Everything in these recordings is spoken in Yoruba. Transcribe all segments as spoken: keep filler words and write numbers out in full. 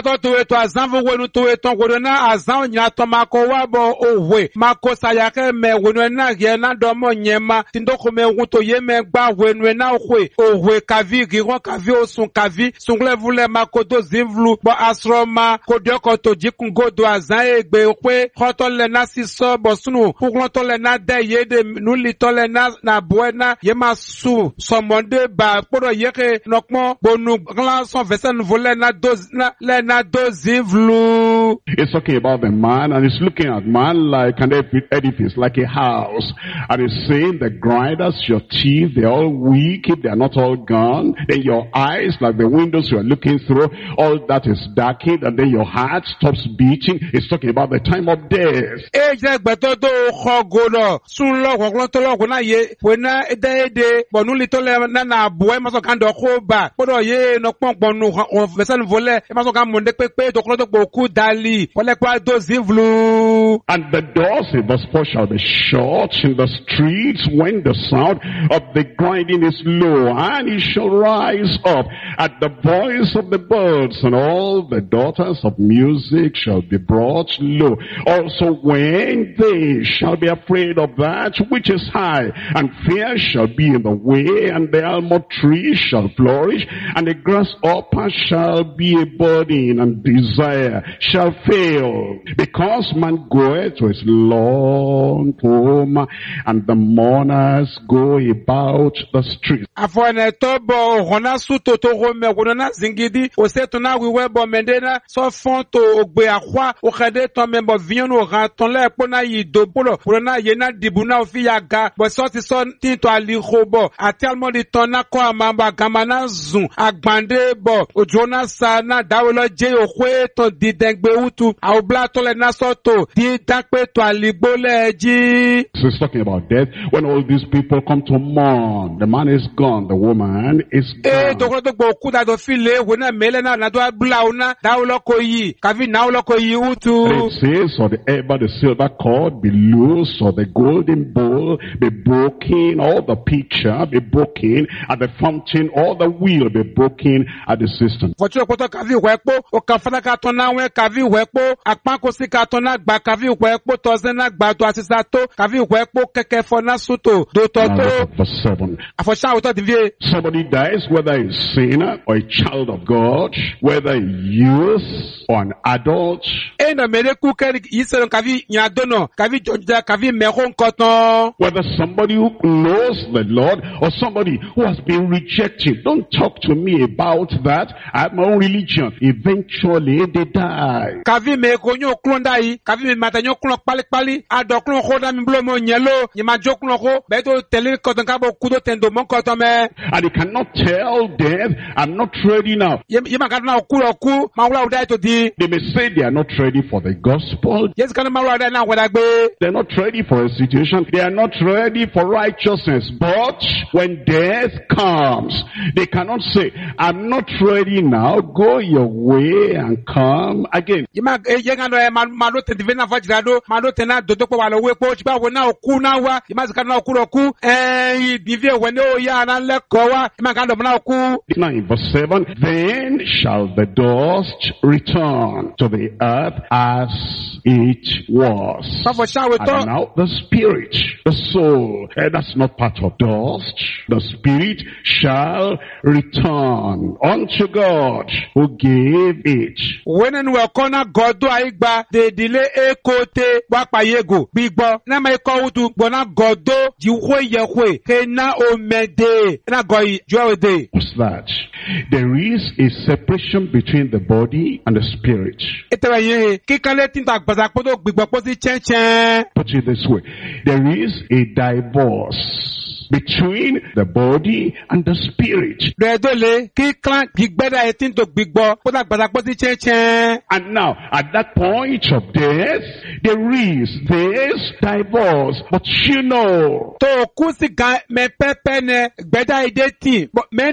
Towe to azanvo wenu towe ton wena azan nyato mako wabo owe mako sayake me wenu na ye na domo nyema tindoko me wuto ye me gba wenu na owe owe kavi giron kavi osun kavi sungle vule mako do zimvlu bo asroma kodoko to jikungo do azan egbe ope khoto le na siso bo sunu puglonto le na de ye de nuli to le na na buena ye masu somonde ba podo yeke nokmo bonu glan son vesen vole na doz na le na It's talking about the man, and it's looking at man like an edifice, like a house. And it's saying the grinders, your teeth, they're all weak, if they're not all gone. Then your eyes, like the windows you're looking through, all that is darkened, and then your heart stops beating. It's talking about the time of death. And the doors in verse four shall be shut in the streets when the sound of the grinding is low, and it shall rise up at the voice of the birds, and all the daughters of music shall be brought low. Also when they shall be afraid of that which is high, and fear shall be in the way, and the almond tree shall flourish, and the grasshopper shall be a burden, and desire shall fail, because man goeth to his long home, and the mourners go about the streets. Afone tobo hona suto to rome gonona zingidi osetona wiwebo mendena so fonto ogbe akwa okade to membo vionu raton le pona yido polo pona yena dibuna ofiyaga bo so ti so tinto ali robo atelmo di tona ko amamba gamana zun agbande bo ojona sa na dawolo je okwe to didengbe utu awbla to le nasoto di dakpe to aligbole ji. So it's talking about death. When all these people come to mourn, the man is gone, the woman is gone. Eh, to to go kuda do file wona melena na do abla una dawolo ko yi kavi nawolo ko yi utu. It says, or the ever the silver cord be loose, or the golden bowl be broken, or the pitcher be broken at the fountain, or the wheel be broken at the cistern. For sure, koto kavi wepo o kafana katona we kavi wepo akpanko si katona gba kavi wepo tozena gba to asisato kavi wepo keke fona suto do toto. Verse seven. Afosha uto divie. Somebody dies, whether a sinner or a child of God, whether a youth or an adult. Eno mere kukeri isero kavi nyadono kavi jonja kavi meron koton. Whether somebody who knows the Lord or somebody who has been rejected. Don't talk to me about that. I have my own religion. Eventually they die. Kavi me konyo klonda yi, kavi me matanyo klon pali pali, ado klon khoda mi blo mo nyelo, ni ma jo klon kho, beto tele koton kabo kudo tendo mon koton me. And they cannot tell death, I'm not ready now. Yema kana okulo ku, ma wala udai to di. They may say they are not ready for the gospel. Yes, kana ma wala udai na wedagbe. They're not ready for a situation. They are not ready for righteousness. But when death comes, they cannot say, I'm not ready now. Go your way and come again. Yema yenga no ma ma do te divina fajirado, ma do te na dodo po wala we po chiba wona oku na wa, yema zikana okulo ku, eh bivie wene o ya na leko wa, yema kana na oku. Now in verse seven, then shall the dust return to the earth as it was. And now the spirit, the soul, eh, that's not part of dust. The spirit shall return unto God who gave it. When we kona godo aigba de dile ekote wapa yego bigbo na ma iko utu gbona godo jiwe yehwe ke na omede na goyi jowede. What's that? There is a separation between the body and the spirit. Etewe kikale tinta gbaza podo gbigbo posi chenchen. Put it this way. There is a divorce between the body and the spirit. And now, at that point of death, there is this divorce. But you know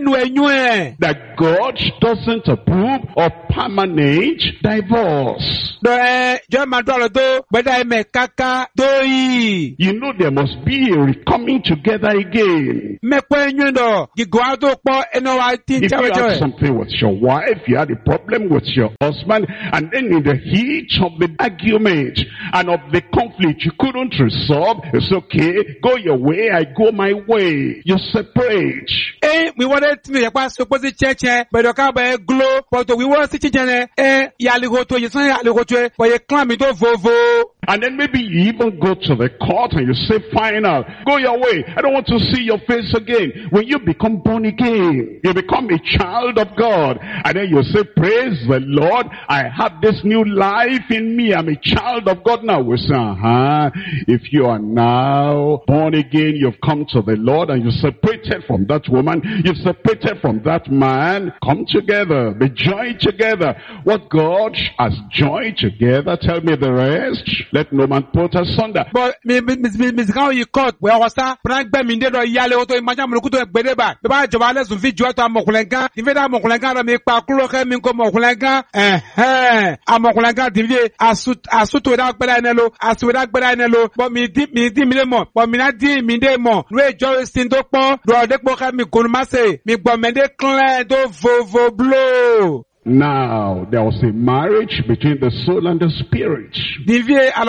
that God doesn't approve of permanent divorce. Do eh jo ma do lo do beda me kaka do yi. You know there must be a coming together again. Me pe nyu do gigo ado po eno wa tin If you chawe had chawe. something with your wife, you had a problem with your husband, and then in the heat of the argument and of the conflict you couldn't resolve, it's okay, go your way, I go my way. You separate. Eh we wanted to ya kwa so posi cheche bedo ka ba glo but we want si chene eh ya ligo to ye san ya ligo to but ye clan mi do vovo. And then maybe you even go to the court and you say, final, go your way. I don't want to see your face again. When you become born again, you become a child of God. And then you say, praise the Lord, I have this new life in me. I'm a child of God now. We say, uh-huh. If you are now born again, you've come to the Lord and you're separated from that woman, you're separated from that man. Come together, be joined together. What God has joined together, tell me the rest. Let no man put asunder. But mi mi mi mi kan yi court we wasa pran gbe mi de do yale o to imagine mo ku to gbede ba be ba joba le sun fi jo to amokulengan ti fe da amokulengan ro mi pa kuro ke mi ko amokulengan eh eh amokulengan ti fi asut asuto da gbeda ene lo asu da gbeda ene lo but mi di mi di mi le mo but mi na di mi de mo no e jo sin do pon do de po ka mi ko ma se mi gbo me de clan do vovo blow. Now, there was a marriage between the soul and the spirit. There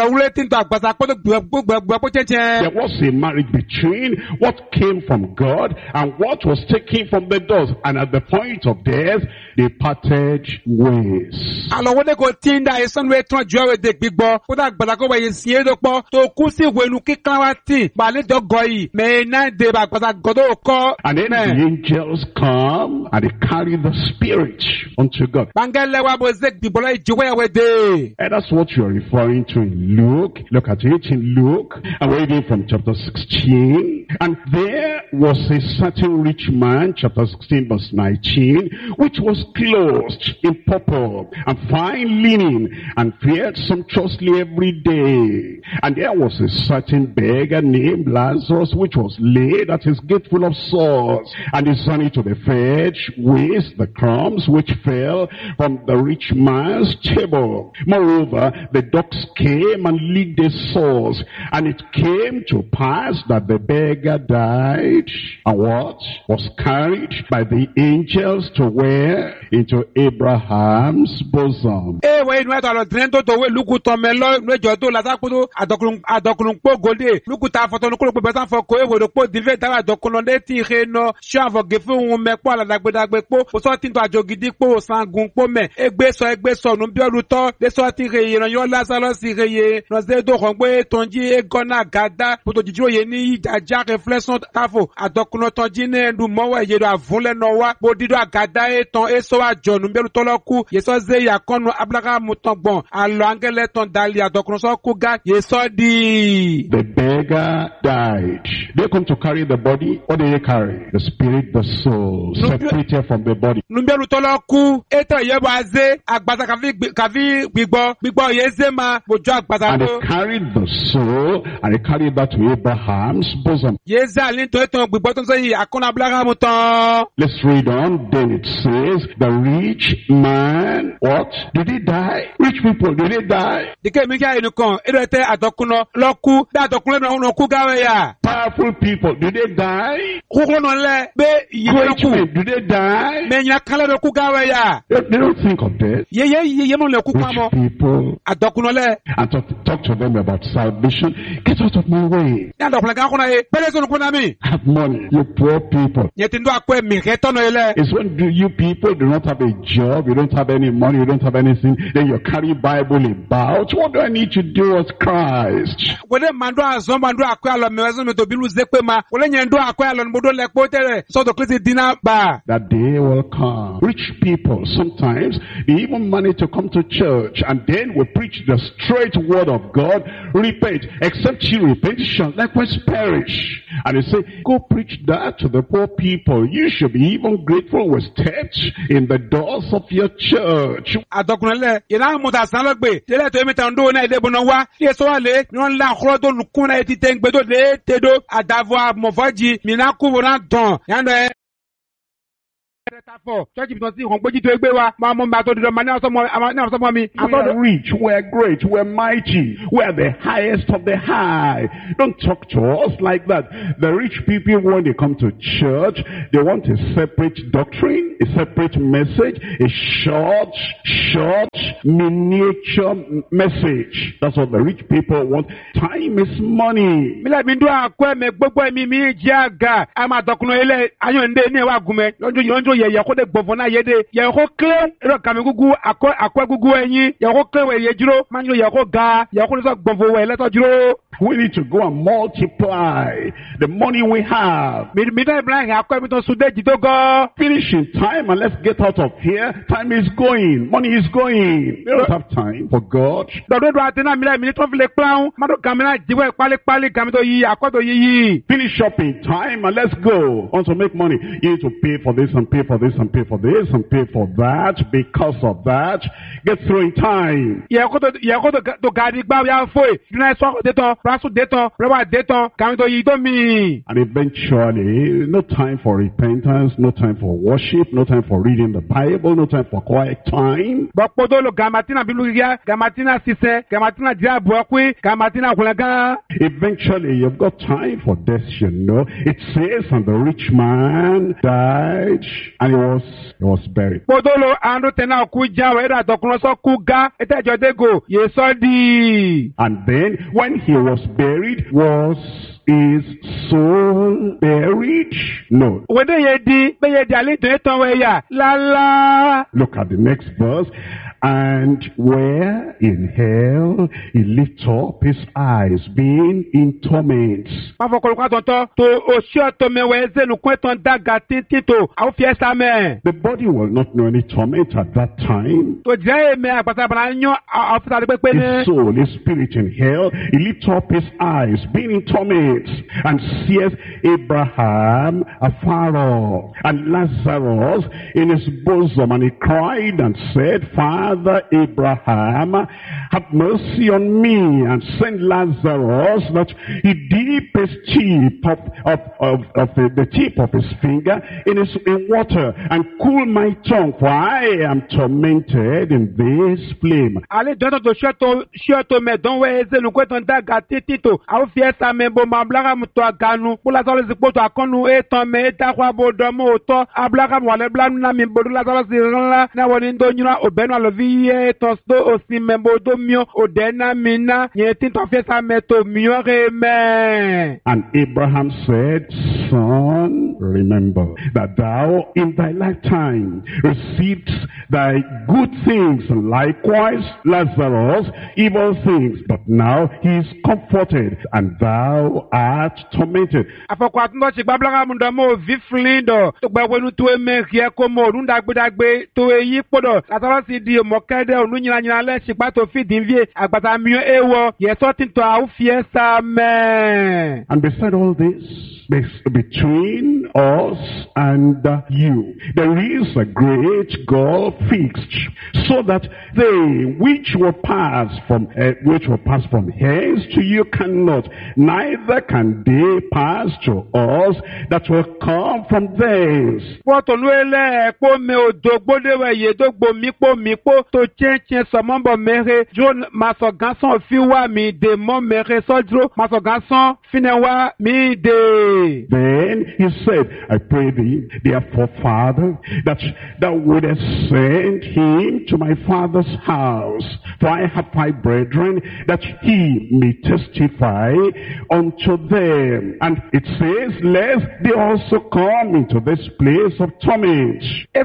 was a marriage between what came from God and what was taken from the dust. And at the point of death, they parted ways. And then the angels come and they carry the spirit unto God. And that's what you're referring to in Luke. Look at it in Luke. I'm reading from chapter sixteen. And there was a certain rich man, chapter sixteen verse nineteen, which was clothed in purple and fine linen and fared sumptuously every day. And there was a certain beggar named Lazarus, which was laid at his gate full of sores. And he journeyed to the fetch with the crumbs which fell from the rich man's table. Moreover, the dogs came and licked their sores. And it came to pass that the beggar died, and what? Was carried by the angels to where? Into Abraham's bosom. Gunpo me egbe so egbe so nu bi oruto de so ti re iran yo Lazarus re ye no ze do kan pe tonji e gona gada poto jijiro ye ni idaja reflection tafo adokuno tonji ne ndu mowo ye do avunle no wa bo dido agada e ton e so ajo nu bi oruto loku ye so ze ya konu Abraham mutongbon alo angele ton dali adokuno so ku ga ye so di. The beggar died. They come to carry the body. What do they carry? The spirit, the soul, separated from the body. Nu bi oruto loku eto ye baze agbaza kavi kavi gbigbo gbigbo ye zema bojo agbaza. And they carried the soul and they carried that to Abraham's bosom. Ye za lin to eto gbigbo to so yi akon Abraham ton. Let's read on. Then it says, the rich man, what? Did he die? Rich people, did they die? Dike mi ka enu kan edo ete adokuno loku da adokuno na onu ku gawe ya. Powerful people, did they die? Kuko no le be yi Rich ku. men, did they die? Me nya kala do ku gawe ya. They, they don't think of death. Ye ye ye mo le ku pa mo. Rich people, Adokuno le. and talk, talk to them about salvation. Get out of my way. Ya adokuno ka kona e pele so nu kuna mi. Have money, you poor people. Ye tindo akwe mi ke tono ele. It's when do you people do not have a job, you don't have any money, you don't have anything, then you carry Bible about. What do I need to do with Christ? Wele mando azon mando akwe alo me wezo me to bilu zekwe ma. Wele nyendo akwe alo nbodo le potere. So to klisi dina ba. That day will come. Rich people, sometimes, they even manage to come to church, and then we preach the straight word of God. Repent. Except you repent, you shall likewise perish. And they say, go preach that to the poor people. You should be even grateful with steps in the doors of your church. Adokunle ina muta sanlogbe tele to mi tan do na ide bono wa ye so wale ni on la khoro do lukun na ti tengbe do le tedo adavo mofaji mi na ku wona don yando Church if see hon gbeji to egbe wa ma mo ma to do ma na so mo na so mo mi. We are rich, we are great, we are mighty, we are the highest of the high. Don't talk to us like that. The rich people, when they come to church, they want a separate doctrine, a separate message, a short, short, miniature message. That's what the rich people want. Time is money. Mi la mi do akwa me gbogbo mi mi ji aga ama dokuno ele ayon nde ni wa gume yonjo yonjo ye ye ko de gbofo na ye de ye ko kle ro kami gugu akwa akwa gugu eyin ye ko kle we ye juro manjo ye ko ga ye ko so gbofo we le to juro. We need to go and multiply the money we have. Mi mi da blank akwa mi to sude ji to go. Finish in time and let's get out of here. Time is going. Money is going. We don't have time for God. Do do do atena mi la mi to fi le plan ma do kamera jiwe pali pali kami to yi akwa to yi. Finish up in time and let's go. Want to make money. You need to pay for this and pay for this and pay for this and pay for that. Because of that, get through in time. Ye ko to ye ko to to gadi gba ya fo e. Duna so de ton, rasu de ton, rewa de ton, kami to yi to mi. And eventually, no time for repentance, no time for worship, no time for reading the Bible, no time for quiet time. Bakpodo lo gamatina bilugia, gamatina sise, gamatina diabu akwi, gamatina kulaga. Eventually, you've got time for this, you know. It says, and the rich man died, and he was he was buried. Podolo ando tena kuja wera dokunoso kuga ete jodego yesodi. And then, when he was buried, was his soul buried? No. Wede yedi, be yedi ali to eton weya. La la. Look at the next verse. And where in hell he lifted up his eyes, being in torments. The body will not know any torment at that time. His soul, his spirit in hell, he lifted up his eyes, being in torments, and seeth Abraham afar off, and Lazarus in his bosom, and he cried and said, Father, Father Abraham, have mercy on me, and send Lazarus that he dip his tip of, of, of, of the, the tip of his finger in, his, in water and cool my tongue, for I am tormented in this flame. Ale dono to shoto shoto me don we eze nu kweton daga titito au fiesta me bo mablaga muto aganu pula solo zipoto akonu eton me eta kwa bodo mo to ablaga wale blanu na mi bodu la solo zirala na woni ndo nyuna obenu aloviye tosdo osi me bodo mio odena mina yeti to fiesta me to mio reme. And Abraham said, Son, remember that thou in thy lifetime received thy good things, likewise Lazarus evil things, but now he is comforted and thou art tormented. Afokwatundo chigbablaga mundamo viflindo to gbawenu to emerie komo runda gbedagbe to eyi podo Lazarus di mokede onunyina nyina le chigba to fidinvie agbata mio ewo yeso tinto au fiesta me. And beside all this, between us and uh, you, there is a great gulf fixed, so that they which will pass from uh, which will pass from hence to you cannot, neither can they pass to us that will come from thence. Potonuele po me odogbo dewe yedogbo mipo mipo to chenchen somombo mere John masoganson fiwa mi de mon mere sodro masoganson finewa mi de. Then he said, I pray thee, therefore, Father, that thou wouldest send him to my father's house. For I have five brethren, that he may testify unto them. And it says, lest they also come into this place of torment.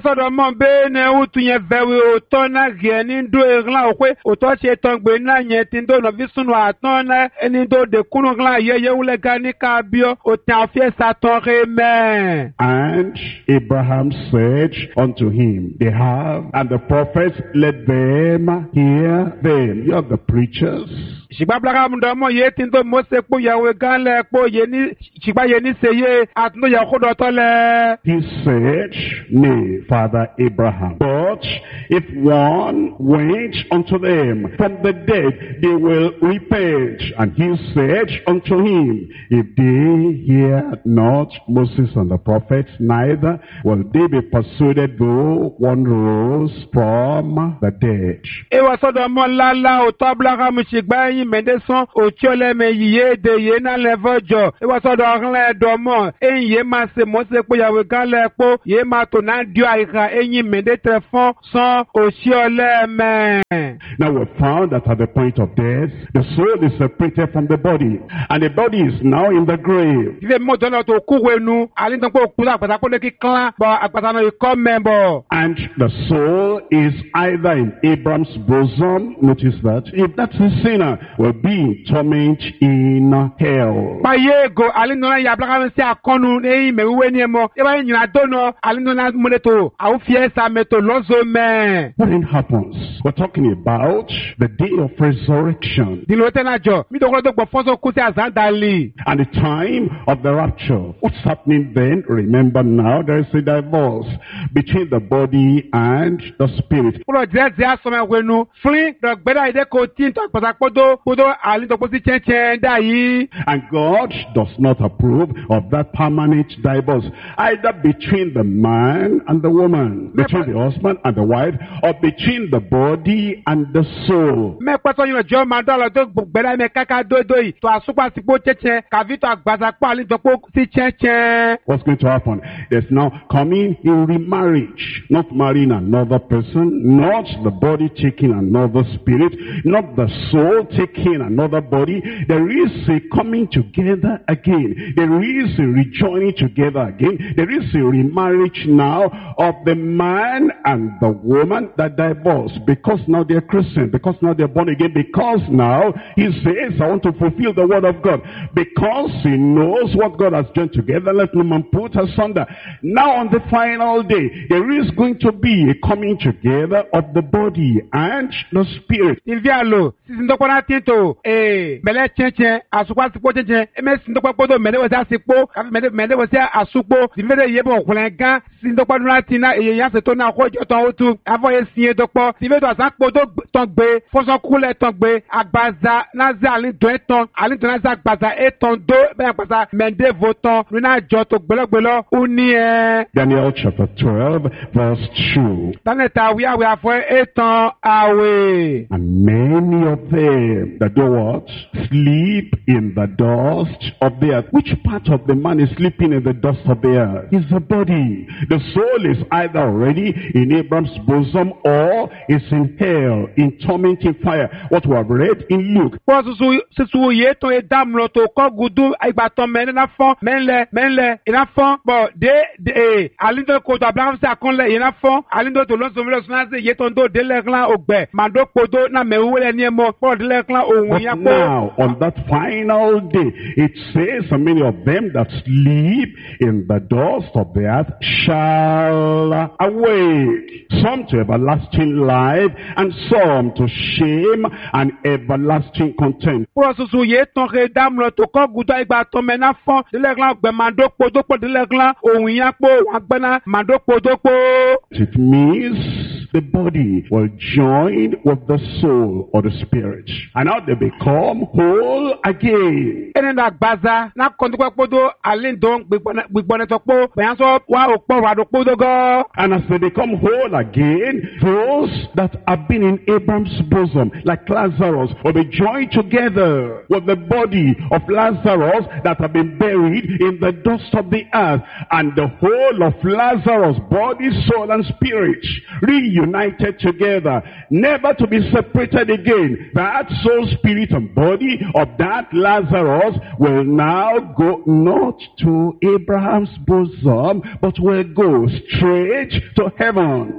And Abraham said unto him, they have, and the prophets, let them hear hear them. You're the preachers. Shigba Abraham domo ye tinto mose po yawe ganle po ye ni shigba ye ni seye atno ya khodo tole. He said, nay, Father Abraham, but if one went unto them from the dead, they will repent. And he said unto him, if they hear not Moses and the prophets, neither will they be persuaded though one rose from the dead. Ewa sodo mo lala o to Abraham shigba yin mendeson o tiole me yiye de ye na levojo. Ewa sodo nle domo en ye ma se mose po yawe ganle po ye ma to na dio aika enyin mende trefon son o tiole me. Now we found that at the point of death, the soul is separated from the body, and the body is now in the grave. And the soul is either in Abraham's bosom, notice that, if that's a sinner, will be in torment in hell. What then happens? We're talking about the day of resurrection and the time of the rapture. What's happening then? Remember now, there is a divorce between the body and the spirit. And God does not approve of that permanent divorce, either between the man and the woman, between the husband and the wife, or between the body and the soul. What's going to happen? There's now coming in remarriage, not marrying another person, not the body taking another spirit, not the soul taking another body. There is a coming together again. There is a rejoining together again. There is a remarriage now of the man and the woman that divorced, because now they're Christian, because now they're born again, because now he says, I want to fulfill the word of God, because he knows what God has joined together, let no man put asunder. Now on the final day, there is going to be a coming together of the body and the spirit. Daniel chapter twelve verse two. And many of them that do what? Sleep in the dust of the earth. Which part of the man is sleeping in the dust of the earth? Is the body. The soul is either already in Abraham's bosom or is in hell, in tormenting fire. What we have read in Luke. But now, on that final day, it says, many of them that sleep in the dust of the earth shall awake, some to everlasting life, and some to shame and everlasting contempt. It means the body will join with the soul or the spirit, and now they become whole again. And as they become whole again, those that have been in Abraham's bosom, like Lazarus, will be joined together with the body of Lazarus that have been buried in the dust of the earth, and the whole of Lazarus, body, soul, and spirit, reunited together, never to be separated again. That soul, spirit, and body of that Lazarus will now go not to Abraham's bosom, but will go straight to heaven.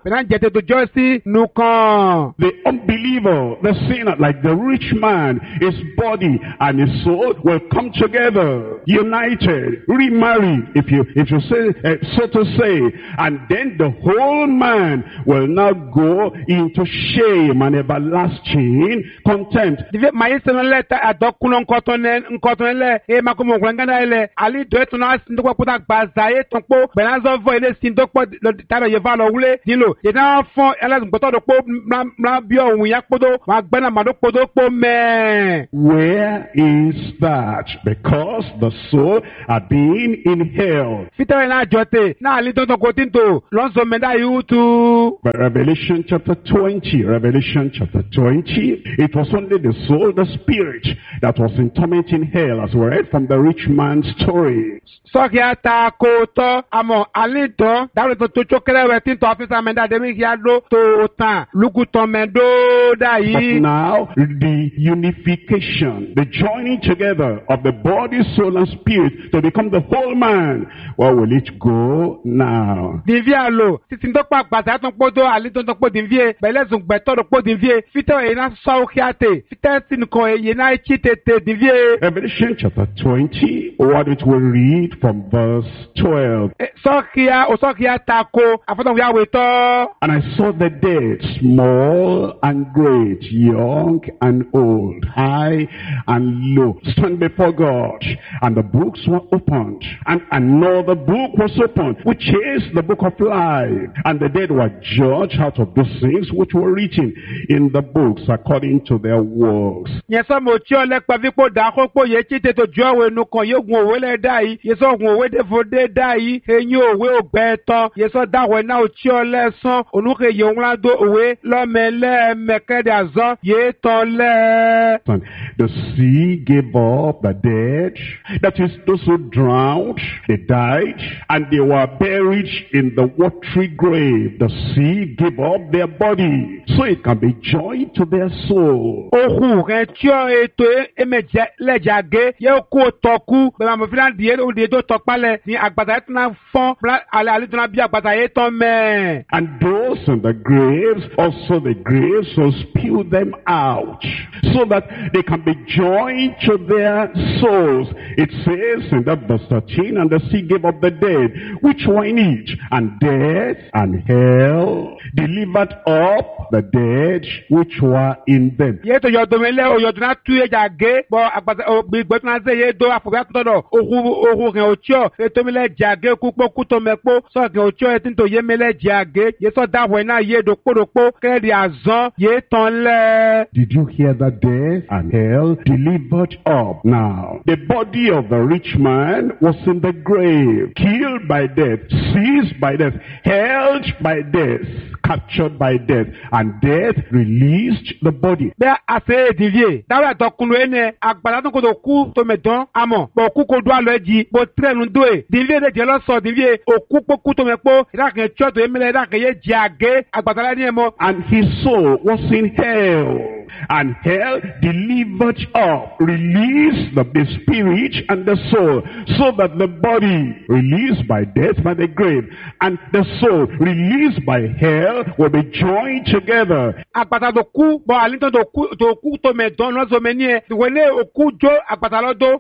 bẹ̀rẹ̀ náà jẹ́tẹ̀ tó jọ́ sí nùkàn. The unbeliever, the sinner, like the rich man, his body and his soul will come together, united, remarried, if you if you say uh, so to say, and then the whole man will now go into shame and everlasting contempt. Divi mayi senole ta adokuno nkotone nkotone e makomo ngana ele ali do etuna sindokwa puta gbaza e tonpo benazo vo ele sindokpo taro ye va lo wule dilo ye na fon ele gboto do po mra bi ohun ya podo wa gbena mado podo po me. Where is that? Because the soul had been in hell. Fitawe na jote na ali tonto kotinto lonzo menda yutu. But Revelation chapter twenty, Revelation chapter twenty, it was only the soul, the spirit, that was in torment in hell, as we read from the rich man's story. Sọ́kì ata kò tọ́ àmọ́ àlìntọ́ dáwọ́ tó tó tsókèrè wẹ̀ tí ń tọ́ ọ́fíìsì àmẹ́dá dẹ́mi kí á ló tó tán lùkùtọ̀ mẹ́dó dà yìí. But now, the unification, the joining together of the body, soul, and spirit to become the whole man, where will it go now? Dìnví àlò títí tó pa àgbàtà tó ń kpọ́dọ̀ àlìntọ́ tó ń kpọ́ dìnvíye bẹ̀lẹ́ zùn gbẹ̀tọ́ tó kpọ́ dìnvíye fitẹ́ yẹn náà sọ́ọ́ kíáte fitẹ́ sinukọ̀ yẹn náà etí tètè dìnvíye. Revelation chapter twenty, what it will read from verse twelve. Sọ́kìá òsọ́kìá tako àfọ́tọ̀ wíwá wètọ́. And I saw the dead, small and great, young and old, high and low, stand before God. And the books were opened. And another book was opened, which is the book of life. And the dead were judged out of those things which were written in the books according to their works. Yẹsọ mo tí ọ lẹ́pàá fipò dàkópò yẹ tí tètò jọ òwe nukàn yóò gun òwe lẹ́ dá yìí. Yẹsọ gun òwe dèfòdé dá yìí. Eyín òwe ògbẹ́ tán. Yẹsọ dáwọ̀ náà ò tí ọ lẹ́sán. Onúkè yẹ òun ládó òwe lọ́mẹlẹ́ mẹ́kẹ́dẹ́ àzán yé tán lẹ́. And the sea gave up the dead, that is, those who drowned, they died, and they were buried in the watery grave. The sea gave up their body, so it can be joined to their soul. Ohun rẹ̀ tí ọ ètò ẹ̀mẹ̀jẹ̀ lẹ́jàgé yẹ kó tọ́kú. Bẹ̀rẹ̀ àmọ́ fílà díẹ̀ òde tó tọ́pálẹ̀ ní àgbàtà yẹn tó náà fọ́n alẹ́ alẹ́ tó náà bí àgbàtà yẹn tán mẹ́. And those in the graves, also the graves will spew them out, so that they can be joined to their souls. It says in that verse thirteen, and the sea gave up the dead, which were in it, and death and hell delivered up the dead which were in them. Yé tó yọ̀dọ̀ mi lẹ́ oyọ̀dọ̀ náà tú ẹja gé bọ́ àgbàtà ògbìgbẹ́ tó náà ṣe yé dó àfọ̀bí àtúntọ̀dọ̀ òhun òhun rẹ̀ òtíọ̀ ètò mi lẹ́ jà gé kúpọ̀ kútó mẹ́pọ̀ sọ̀kè òtíọ̀ ètò tó yé mi lẹ́ jà gé yé sọ̀ dáwọ̀ iná yé dòkpódòkpó kẹ́rì àzán yé tán lẹ́. Did you hear that death and hell delivered up? Now, the body of the rich man was in the grave, killed by death, seized by death, held by death, captured by death, and death released the body. Bẹ́ẹ̀ àṣẹ èdìvier dáwọ̀ àtọkùnrin ẹni àgbàlá tó kò tó kú tó mẹ̀ dán àmọ̀ bọ̀ kú kò dún àlọ́ ẹ̀jì bọ̀ tírẹ̀nù dó e dìvier lè jẹ́ lọ́sọ̀ dìvier òkú pọ̀ kú tó mẹ̀ pọ̀ ìdákẹ́ tíọ́ tó yẹ mẹ́lẹ̀ ìdákẹ́ yẹ jẹ́ àgé àgbàtà ní ẹ̀ mọ́. And his soul was in hell, and hell delivered up, released the, the spirit and the soul, so that the body released by death, by the grave, and the soul released by hell will be joined together. Àgbàtà tó kú bọ̀ àlítọ́ tó kú tó kú tó mẹ̀ dán lọ́sọ̀ mẹ́ ní ẹ̀ ìwọlé òkú jó àgbàtà lọ́dọ̀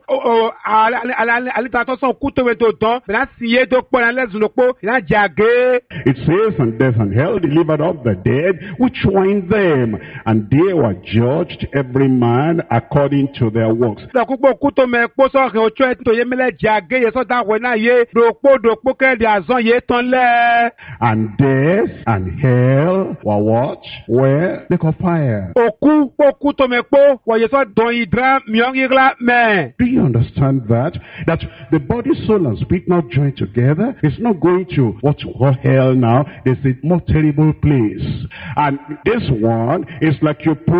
àlítọ́ tó sàn kú tó mẹ̀ tó dán bẹ̀rẹ̀ sì yé tó pọ̀ náà lẹ́sùn lọ́pọ̀ ìlànà jẹ́ àgé. It says, and death and hell delivered up the dead which were in them, and they were judged every man according to their works. Ìdàkúpọ̀ kú tó mẹ̀ kpó sọ̀rọ̀ òtún ẹ̀ tó yé mẹ́lẹ̀ jẹ́ àgé yẹ sọ́dà wẹ̀ náà yé dòkpó dòkpó kẹ́ẹ̀dì àzán yé tán lẹ́. And death and hell were what? Were lake of fire. Òkú kpó kú tó mẹ̀ kpó wọ̀ yẹ sọ́ dán ìdrá mìíràn yìí mẹ́. Do you understand that? That the body, soul, and spirit now joined together is not going to what you call hell now. There's a more terrible place. And this one is like you put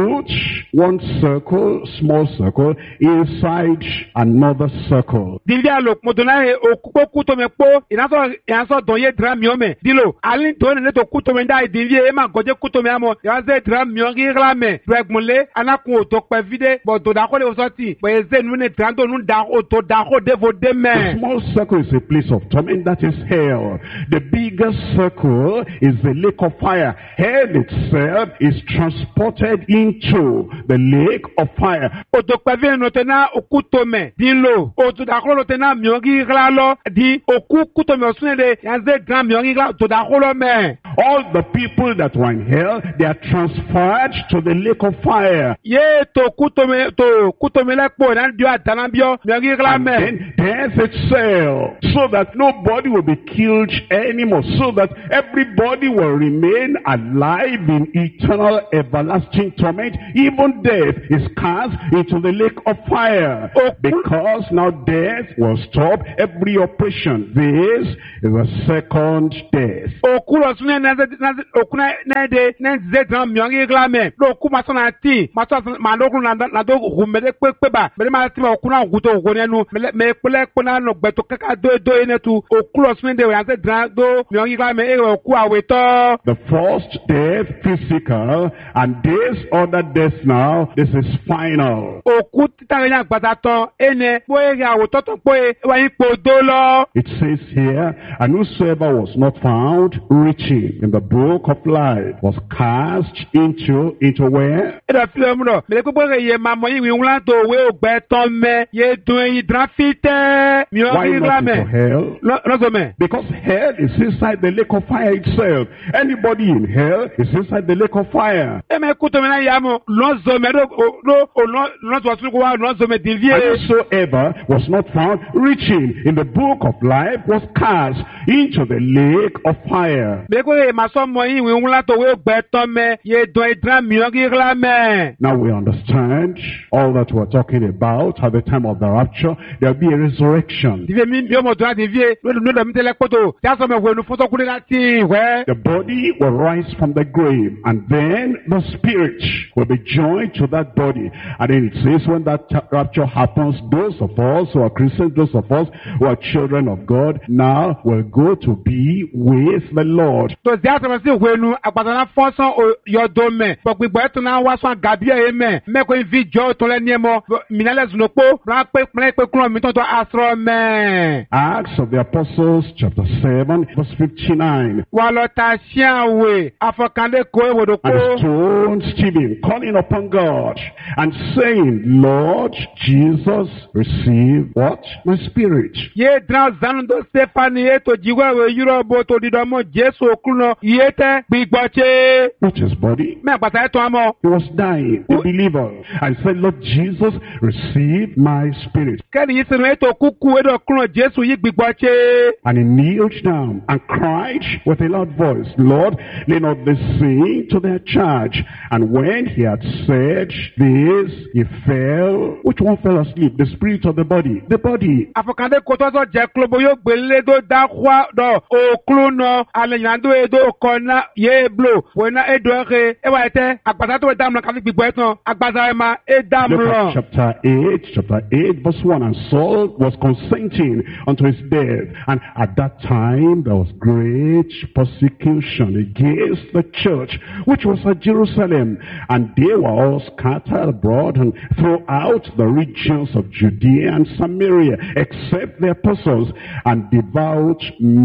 put one circle, small circle, inside another circle. Dinvi alo modona e okupo kutome po inaso inaso donye dra miome dilo alin don ne to kutome nda dinvi e ma goje kutome amo ya ze dra miongi glame dregmole anakun to pe vide bo to da ko le osoti bo eze nu ne trando nu da o to da ko devo de The me. small circle is a place of torment, that is hell. The bigger circle is the lake of fire. Hell itself is transported into the lake of fire. O to pe vi no tena okutome dilo o to da ko lo tena miongi glalo di oku kutome osune de ya ze dra miongi gla to da ko lo me. All the people that were in hell, they are transferred to the lake of fire. Ye to kutome to kutome le po na dio atanabio miongi gla And me. then death itself, so that nobody will be killed anymore, so that everybody will remain alive in eternal everlasting torment. Even death is cast into the lake of fire, because now death will stop every oppression. This is the second death. Okulo sune na ze na okuna na de na ze dran miongi glame lo ku maso na ti maso ma lo ku na na do humede pe pe ba me ma ti okuna guto ogonenu me pele pona no gbeto kaka do do ene tu okulo sune de ya ze dran do miongi glame e oku aweto. The first death, physical, and this other death now, this is final. Oku titare nya gbata ton ene bo e ya aweto ton po e wa yin po do lo. It says here, and whosoever was not found written in the book of life was cast into, into where? E da file mu do me pe pe ye ma mo yin wi wlan to we ogbe ton me ye dun yin dran fite Why miongi not into glame. hell? Lo lo so me. Because hell is inside the lake of fire itself. Anybody in hell is inside the lake of fire. Eme kutome na yamo lonzo me do do lonzo wasu ko wa lonzo me And divie. whosoever was not found written in the book of life was cast into the lake of fire. Me ko e ma so mo yin wi wlan to we ogbe ton me ye don idran miongi glame. Now we understand all that we're talking about at the time of the rapture. There'll be a resurrection. Divie mi mi mo do divie lo no do mi tele poto. Ja so me we nu foto kule na ti we. The body will rise from the grave, and then the spirit will be joined to that body. And then it says when that rapture happens, those of us who are Christians, those of us who are children of God, now will go to be with the Lord. To ja so me si we nu apata na fonson yo do me. Bo gbigbo e to na wa so gabi e me. Me ko vi jo to le ni mo minale zunopo bra pe pe pe kuro mi to to asro me. Acts of the Apostles, chapter seven, verse fifty-nine. Walota shiawe afokande ko e wodo And ko. stoned Stephen, calling upon God, and saying, Lord Jesus, receive what? My spirit. Ye dran zanu do Stefani e to jiwe we Eurobo to didomo Jesu okuno yete gbigboche. Not his body. Me apata e to amo. He was dying, the believer, and said, Lord Jesus, receive my spirit. Keni yisinu e to kuku e do okuno Jesu yi gbigboche. And he kneeled down and cried with a loud voice, Lord, lay not this sin to their charge. And when he had said this, he fell. Which one fell asleep? The spirit or the body? The body. Afokande ko to so je klobo yo gbele do da kwa do okluno alenyando e do kona ye blo. Wena e do re e wa ete apata to dam lo ka gbigbo etan agbaza e ma e dam Look lo. at chapter eight, chapter eight, verse one. And Saul was consenting unto his death. And at that time there was great persecution against the church, which was at Jerusalem. And they were all scattered abroad and throughout the regions of Judea and Samaria, except the apostles. And devout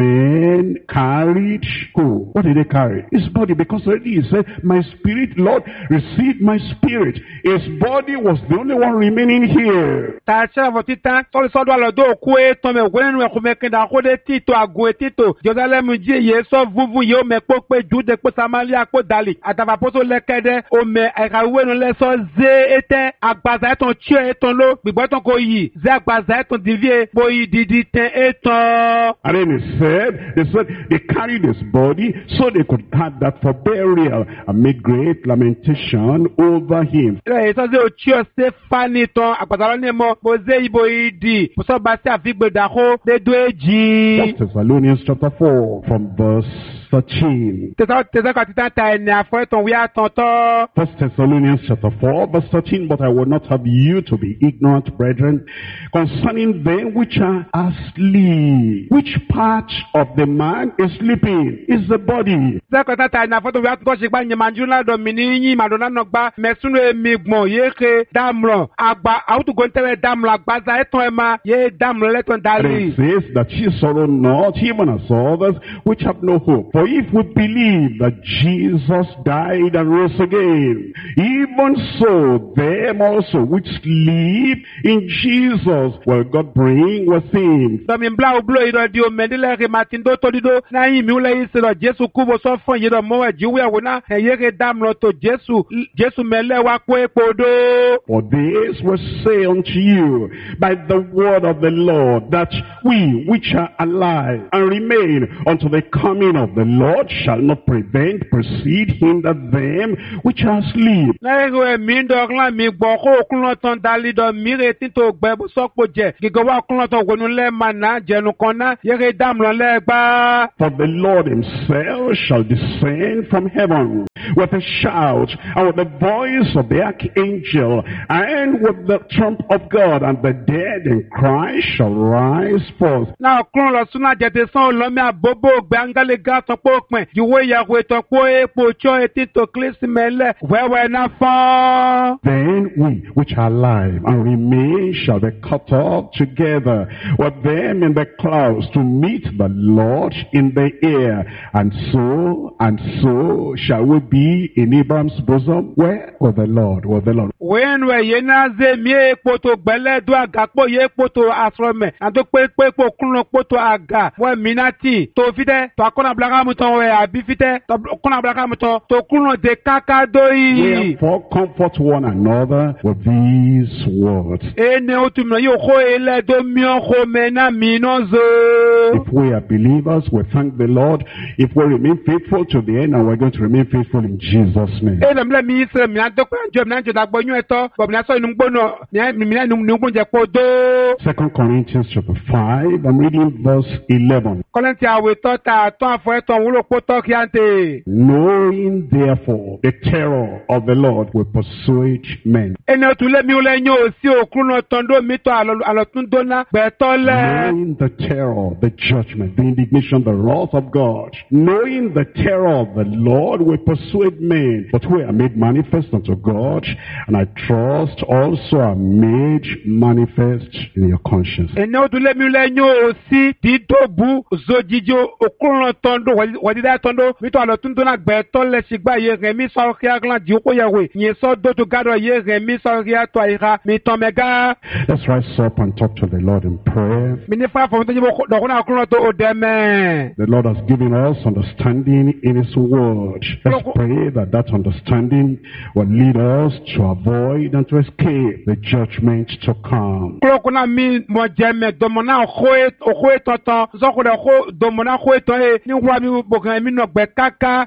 men carried who? What did they carry? His body, because already he said, my spirit, Lord, receive my spirit. His body was the only one remaining here. Ta cha vo titan so le so do lo do ku e ton me we nu e ko me kin da ko de tito ago e tito Jerusalem ji ye so vuvu ye o me po pe Jude po Samaria po dali atava poto le kede o me e ka we nu le so ze ete agbaza eton chi eton lo gbigbo ton ko yi ze agbaza eton divie po yi didi ten eton. And then he said, they said they carried his body so they could have that for burial and made great lamentation over him. Le so ze o chi o Stephanie ton agbaza lo ni mo bo ze ibo yi di so ba si afigbe da ko de do eji. First Thessalonians chapter four from verse thirteen. Tẹ̀sán kan ti tán ta ẹni àfọ́ ẹ̀tàn wí àtọ̀tọ̀. First Thessalonians chapter four, verse thirteen, but I will not have you to be ignorant, brethren, concerning them which are asleep. Which part of the man is sleeping? Is the body. Tẹ̀sán kan tán ta ẹni àfọ́ ẹ̀tàn wí àtọ̀tọ̀ ṣe gbá nyẹ̀mánjú ládọ̀ mi ní yín màdùnà náà gbá mẹ̀sùnú èmi gbọ̀n yéèké dàmùrọ̀ àgbà àwùjọ ntẹ̀rẹ̀ dàmùrọ̀ àgbàzà ẹ̀tàn ẹ̀ máa yé dàmùrọ̀ lẹ́tàn And dálé. it says that ye sorrow not, even as others which have no hope. For if we believe that Jesus died and rose again, even so them also which sleep in Jesus will God bring with him. Dọ̀mí bla òbúlò yìí lọ di omẹ́ndínlẹ̀ rẹ̀ màtí ń dótó dídó náà yín mi wúlẹ̀ yìí sí lọ Jésù kú bó sọ fún yìí lọ mọ́ ẹ̀jí wíwẹ̀ wò náà ẹ̀yẹ́ rẹ̀ dàmùrọ̀ tó Jésù Jésù mẹ́lẹ̀ wá kó epo dó. For this will say unto you by the word of the Lord, that we which are alive and remain unto the coming of the Lord shall not prevent, precede, hinder them which are asleep. lẹ́yìn ẹ̀mí dọ̀glan mi gbọ́ kó òkúnlọ́ tán dalí dọ̀ mí retí tó gbẹ bó sọ́pọ̀ jẹ gígọ́ wá òkúnlọ́ tán wọnú lẹ́ẹ̀ma náà jẹnu kan náà yẹ́rẹ́ dàmúlọ́ lẹ́ẹ̀gbá. For the Lord himself shall descend from heaven with a shout, and with the voice of the archangel, and with the trump of God, and the dead in Christ shall rise forth. náà òkúnlọ́ lọ súná jẹ̀tẹ̀ sán olómi àbóbó gbẹ̀ngàlẹ̀ gà tán pọ̀ pẹ̀ ìwé ìyàwó ètò pọ̀ epo tsọ́ etí tó kílísì mẹ́lẹ̀ wẹ́wẹ́ náà fọ́n. Then we which are alive and remain shall be caught up together with them in the clouds to meet the Lord in the air. And so, and so shall we be in Abraham's bosom. Where? With the Lord, with the Lord. wẹ́n wẹ̀ yẹn náà zé mi epo tó gbẹ́lẹ́ dó àgà pọ̀ yẹ epo tó asọ̀rọ̀mẹ̀ àti pé pé epo kúnlọ́ pọ̀ tó àgà wẹ́ mi náà tì tó fi tẹ́ tó akọ́nà abúlé mu tán wẹ̀ àbí fi tẹ́ tó akọ́nà abúlé mu tán tó kúnlọ́ de káká dó yìí. Wherefore comfort one another with these words. ene o tún mìíràn yóò kó ilẹ̀ tó mìíràn kó mẹ́ náà mìíràn zó. If we are believers, we thank the Lord. If we remain faithful to the end, and we're going to remain faithful in Jesus' name. ene mi lẹ́ mi sẹ́ mi náà tó kọ́ ẹ̀jọ̀ mi náà jọ̀ dàgbọ́ yún ẹ̀tọ́ bọ̀ mi náà sọ inú gbóná mi náà inú gbóná jẹ́ kó dó. Second Corinthians chapter five, I'm reading verse eleven. kọ́lẹ́ntì àwẹ̀ tọ́ ta tọ́ àfọ̀ ẹ̀tọ́ wúlò kó tọ́ kí á ń tè. Knowing therefore the terror of the Lord will persuade men. ene o tún lé mi wúlẹ̀ yín o sí òkú náà tán dó mi tọ́ àlọ́tún dóná gbẹ̀tọ́ lẹ̀. Knowing the terror, the judgment, the indignation, the wrath of God. Knowing the terror of the Lord will persuade men. But we are made manifest unto God, and I trust also are made manifest in your conscience. ene o tún lé mi wúlẹ̀ yín o sí dídóbu zojijì òkú náà tán dó wàdídá tán dó mi tọ́ àlọ́tún dóná gbẹ̀tọ́ lẹ̀ ṣìgbà yẹ rẹ̀ mi sọ kí aglan jì kó yẹ wẹ̀ yẹn sọ dótó gádọ̀ yẹ rẹ̀ mi sọ kí atọ́ àyíká mi tán mẹ́ gá. Let's rise up and talk to the Lord in prayer. mi ní fún àfọwọ́n tó yẹ dọ̀kún náà kúrò tó o dẹ́ mẹ́. The Lord has given us understanding in His Word. Let's pray that that understanding will lead us to avoid and to escape the judgment to come. kúrò kúrò náà mi mọ̀ jẹ́ mẹ́ dọ̀mọ̀ náà kó ètò tán sọ́kùnrin kó dọ̀mọ̀ náà kó ètò yẹ ní wúwa mi bọ̀gàn mi nà gbẹ káká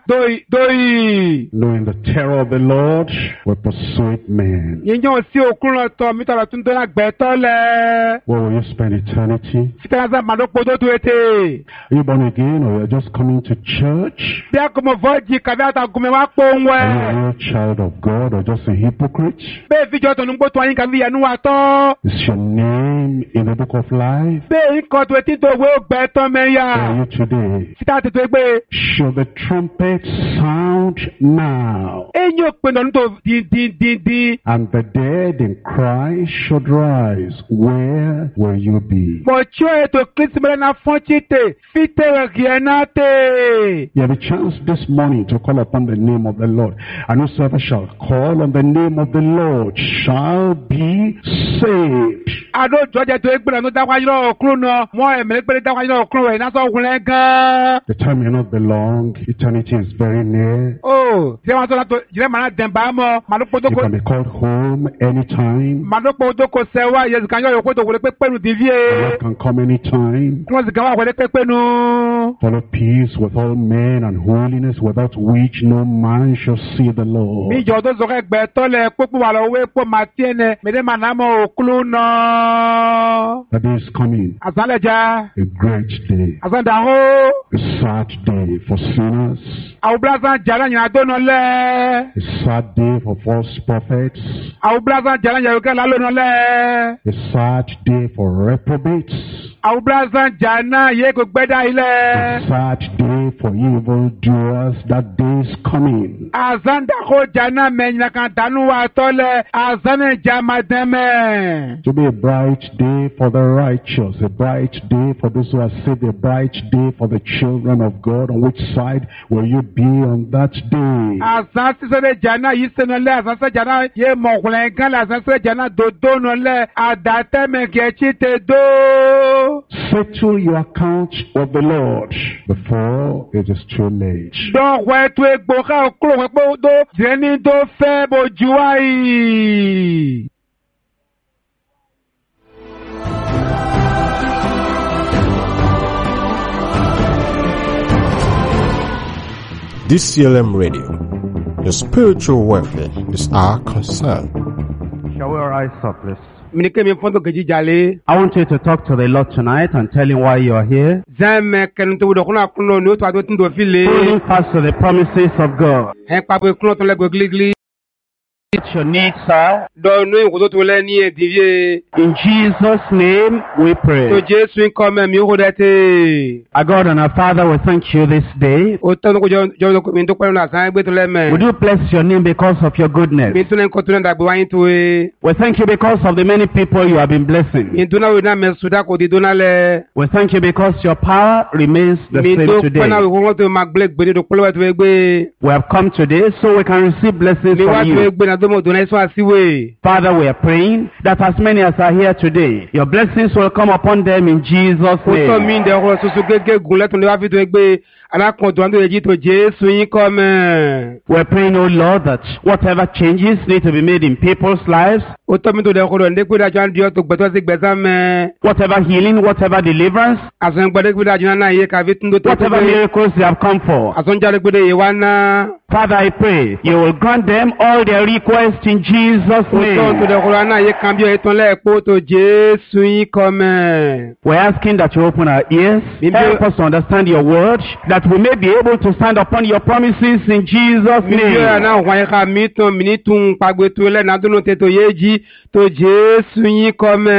dóyì. Knowing the terror of the Lord will persuade men. yẹn jẹ́ òsì òkúrò tán mi tọ̀lọ̀ tún dọ́nà gbẹ̀tọ́ lẹ̀. Where will you spend eternity? fitanasa màdókò tó tu ètè. Are you born again, or you're just coming to church? bí a kò mọ̀ fọ́ọ̀jì kàbí àtàgùnmẹ̀ wá pọ̀ ń Are you a wẹ̀. real child of God, or just a hypocrite? bẹ́ẹ̀ fíjọ́ tó ń gbó tó ayín kàbí ìyànú wa tọ́. Is your name in the book of life? bẹ́ẹ̀ yín kọ́ tó etí tó wé gbẹ̀tọ́ mẹ́yà. Where are you today? fita tètè gbé. Should the trumpet sound now, eyín ò pinnu ọdún tó dín dín dín dín. and the dead in Christ should rise, where will you be? mọ̀ tí ó ètò kristi mẹ́lẹ́ náà fọ́n títè fítẹ̀ rẹ̀ náà tè. You have a chance this morning to call upon the name of the Lord, and whosoever shall call on the name of the Lord shall be saved. àdó jọjẹ tó gbẹ̀rẹ̀ tó dáwájú náà kúrò náà mọ́ ẹ̀mẹ́lẹ́ gbẹ̀rẹ̀ dáwájú náà kúrò rẹ̀ náà sọ wọlé gan. The time may not be long, eternity is very near. ó ṣé wọn tó náà tó jìrẹ́ màá dẹ̀ bá mọ́ màdókò tó You kó can be called home anytime. màdókò tó kó sẹ́wà yẹn kan yọ̀ kó tó wọlé pépé nu dìví The ẹ̀. Lord can come anytime. kí wọ́n sì kan wá wọlé pépé nu. Follow peace with all men and holiness, without which no man shall see the Lord. mi jọ tó sọ ẹgbẹ́ tọ́lẹ̀ pópó wà lọ́wọ́ epo màtí ẹnẹ mẹ́tẹ́ màá nàmọ́ òkúlù náà. lọ. The day is coming. Àzálẹ̀ jẹ́. A great day. Àzándáhó. A sad day for sinners. Àwọn bílásán jàrá yìí àdónà lẹ̀. A sad day for false prophets. Àwọn bílásán jàrá yìí àwòkẹ́ lálónà lẹ̀. A sad day for reprobates. Àwọn bílásán jàrá yìí kò gbẹ́dá ilẹ̀. A sad day for evil doers. That day is coming. Àzándáhó jàrá mẹ́yìn kan dánú wa tọ́lẹ̀. Àzánẹ̀ jàmàdẹ́mẹ̀. To be a bright day for the righteous, a bright day for those who are saved, a bright day for the children of God. On which side will you be on that day? Àzán sísẹ́lẹ̀ jàrá yìí sẹ́nu lẹ̀. Àzán sẹ́ jàrá yìí mọ̀kùnrin kan lẹ̀. Àzán sẹ́ jàrá dòdó nù lẹ̀. Àdàtẹ́mẹ̀kẹ́chí tẹ dó. Settle your account with the Lord before it is too late. Dọ́wọ́ ẹ̀tọ́ egbò ká kúrò wípé ó tó jẹ́ni tó fẹ́ bójú wáyé. D C L M Radio, your spiritual welfare is our concern. Shall we rise up, please? Minikemi fondo keji jale. I want you to talk to the Lord tonight and tell him why you are here. Zame kenunte wudo kuna kuno ni otu ado tindo file. Holding fast to the promises of God. Hen pape kuno to lego gligli. It's your needs, sir. Don no yuko to le ni edivie. In Jesus' name we pray. To Jesu nkome mi yuko dete. Our God and our Father, we thank you this day. Oto nuko jo jo mi ndo kwenu na san gbe to le me. We do bless your name because of your goodness. Mi tunen ko tunen dagbe wa yin to e. We thank you because of the many people you have been blessing. Mi tuna we na me suda ko di donale. We thank you because your power remains the Mi same do today. kwena we ko to magbele gbe do polo wa to egbe. We have come today so we can receive blessings Mi wa from to you. egbe na do mo do na so asiwe. Father, we are praying that as many as are here today, your blessings will come upon them in Jesus' Oto name. mi nde ko susu gege gun letun le wa fi to egbe. Alakon to ando eji to Jesu yin come. We're praying, oh Lord, that whatever changes need to be made in people's lives, Oto mi to de ko do nde pe da jan dio to gbeto si gbesa me. whatever healing, whatever deliverance, Asan gbede pe da jan na ye ka fi tun do to. whatever miracles they have come for. Asan jare gbede ye wa na. Father, I pray you will grant them all their requests in Jesus' Oto to name. de ko na ye kan bi e ton le po to Jesu yin come. We're asking that you open our ears, help us to understand your word, that we may be able to stand upon your promises in Jesus' Mi yo name. na wa ka mi ton mi ni tun pagbe to le na do no te to yeji to Jesu yin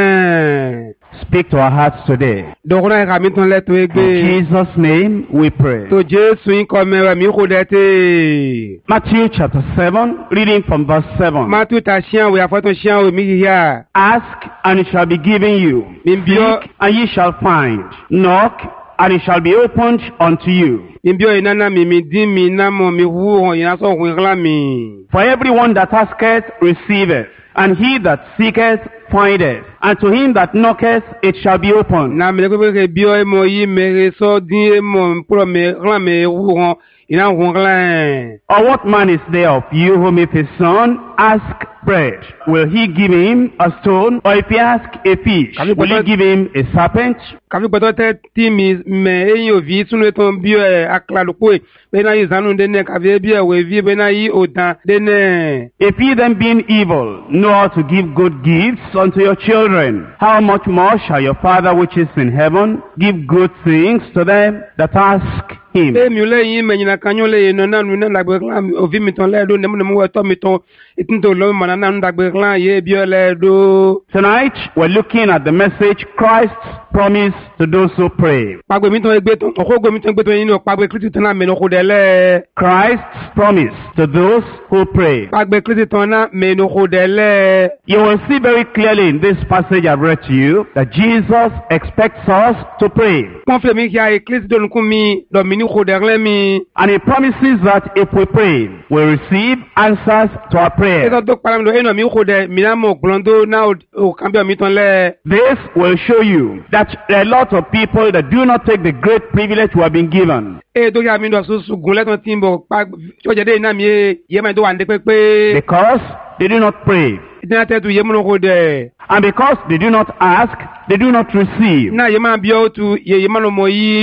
come. Speak to our hearts today. Do ko na ka mi ton le to In egbe. Jesus' name we pray. To Jesu yin come we mi ko dete. Matthew chapter seven, reading from verse seven. Matthew ta sian we afoto sian we mi hiya. Ask, and it shall be given you. Nimbio Seek, and ye shall find. Knock, and it shall be opened unto you. nimbio inana mi mi di mi na mo mi hu on ina so hun gla mi. For everyone that asketh receiveth, and he that seeketh findeth, and to him that knocketh it shall be opened. Na mi le pe ke bio e mo yi mere so di e mo pro me gla me hu on ina hun gla. Or what man is there of you whom if his son ask bread, will he give him a stone? Or if he ask a fish, will he give him a serpent? Kafi gbodo te ti mi me eyin ovi sunu ton bio e akla lo pe be na yi zanu de ne kafi bi e we vi be na yi odan de ne. If ye then being evil know how to give good gifts unto your children, how much more shall your Father which is in heaven give good things to them that ask him? E mi o le yin me nyina kanyo le yin na nu na dagbe klan ovi mi ton le do ne mo ne mo we to mi ton itin to lo mo na na dagbe klan ye bio le do. Tonight we're looking at the message Christ's promise to those who pray. Pagbe mi ton egbe ton ko go mi ton egbe ton yin o pagbe Kristi ton na me no ko de le. Christ's promise to those who pray. Pagbe Kristi ton na me no ko de le. You will see very clearly in this passage I've read to you that Jesus expects us to pray. Kon fe mi ki a Kristi don ku mi do mi ni ko de le mi. And he promises that if we pray, we'll receive answers to our E prayer. to do para mi do eno mi ko de mi na mo glondo na o kan bi mi ton le. This will show you that there are a lot of people that do not take the great privilege we have been given. E do ya mi do so su gun le ton timbo pa so je de na mi e ye ma do wa nde pepe. Because they do not pray. Ina te tu ye mo no ko de. And because they do not ask, they do not receive. Na ye ma bi o tu ye ye ma no mo yi.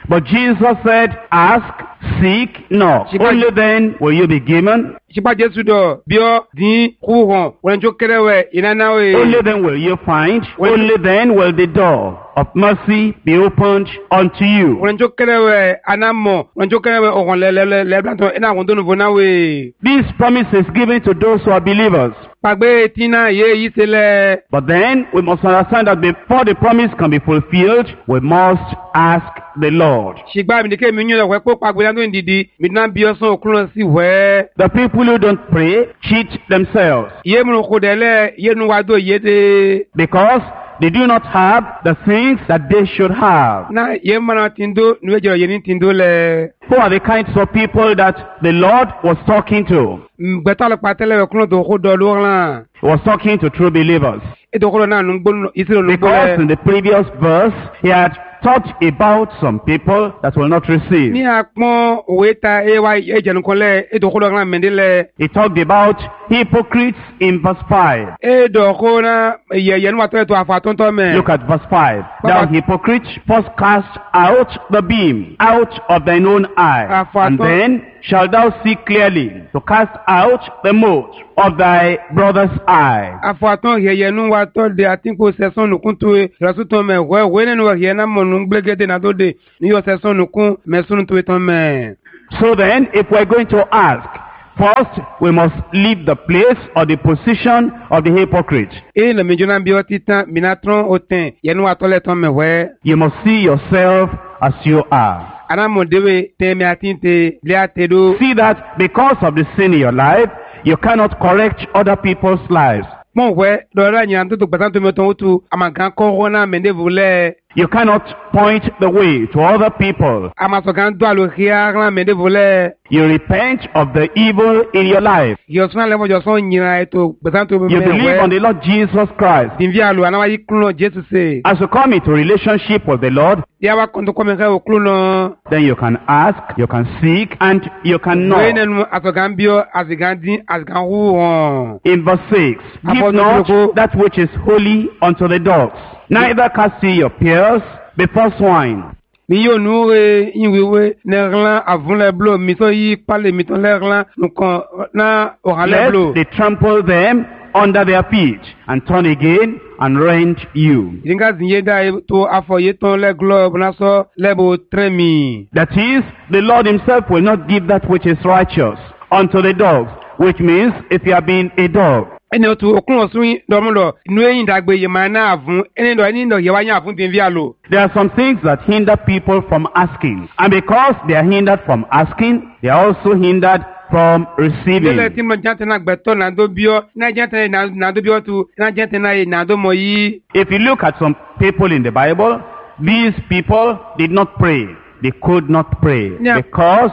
But Jesus said, ask, seek, knock. Shiba- Only then will you be given. Shiba Jesu do bio di kuhon wen jo kerewe inanawe. Only then will you find. When- Only then will the door of mercy be opened unto you. Wen jo kerewe anamo wen jo kerewe ogon le le le blanto ina gon do nuvo nawe. This promise is given to those who are believers. Pagbe tina ye yisele. But then we must understand that before the promise can be fulfilled, we must ask the Lord. Shigba mi dike mi nyo we po pagbe na do ndidi mi na bi osan okunlo si we. The people who don't pray cheat themselves Ye mu ko dele ye nu wa do ye de. because they do not have the things that they should have. Na ye mana tindo nu ejoro ye ni tindo le. Who are the kinds of people that the Lord was talking to? Gbeta lo patele we kunlo do ko do lo ran. He was talking to true believers. E do ko na nu gbonu isiro lo Because in gbo. the previous verse, he had taught about some people that will not receive. Ni apon owe ta e wa e jenu kan le e do ko lo ran mendele. He talked about hypocrites in verse five. E do ko na ye ye nu wa to to afa ton to me. Look at verse five. Baba- Thou hypocrite, first cast out the beam out of thine own eye, Afa and to- then shalt thou see clearly to cast out the mote of thy brother's eye. Afọ atọ ye ye nu wa to de atin ko seson nu kun to e rasu to me we we ne nu ye na mo nu gblegede na do de ni yo seson nu kun me sunu to ton me. So then, if we're going to ask, first we must leave the place or the position of the hypocrite. E le mi jona bi o titan mi na tron o ten ye nu wa to le ton me we. You must see yourself as you are. Ana mo dewe te me atin te le ate do. See that because of the sin in your life, you cannot correct other people's lives. Mo we do ra nyan to to gbesan to me ton o tu amagan ko rona me de vule. You cannot point the way to other people. Amasogan do alo ria ran me de vule. You repent of the evil in your life. Yo sun le mo jo son nyira e to gbesan to me You believe on the Lord Jesus Christ. Din vi alo ana wa yi kunlo Jesu se. As you come into relationship with the Lord, Dia wa kon to ko me ka o kunlo. then you can ask, you can seek, and you can We know. ne nu asogan bio asigan din asigan hu hon. In verse six, give Apostle not Philip- that which is holy unto the dogs, neither cast ye your pearls before swine. Mi yo nu re inwewe ne ran avun le blo mi so yi pale mi ton le ran nu kan na oran le blo. Lest they trample them under their feet, and turn again and rend you. Dinga zinye da e to afo ye ton le globe na so le bo tremi. That is, the Lord himself will not give that which is righteous unto the dogs, which means if you have been a dog, Eni o tu okun osun domu lo nu eyin dagbe ye ma na avun eni do eni do ye wa yan avun din vi alo. there are some things that hinder people from asking. And because they are hindered from asking, they are also hindered from Dele receiving. tim lo jante na gbeto na do bio na jante na na do bio tu na jante na ye na do mo yi. If you look at some people in the Bible, these people did not pray. They could not pray Yeah. because